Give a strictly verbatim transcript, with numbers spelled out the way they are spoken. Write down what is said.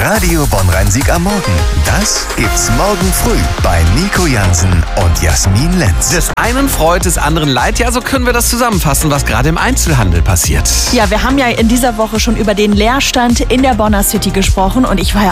Radio Bonn-Rhein-Sieg am Morgen. Das gibt's morgen früh bei Nico Jansen und Jasmin Lenz. Des einen Freud, des anderen Leid. Ja, so können wir das zusammenfassen, was gerade im Einzelhandel passiert. Ja, wir haben ja in dieser Woche schon über den Leerstand in der Bonner City gesprochen und ich war ja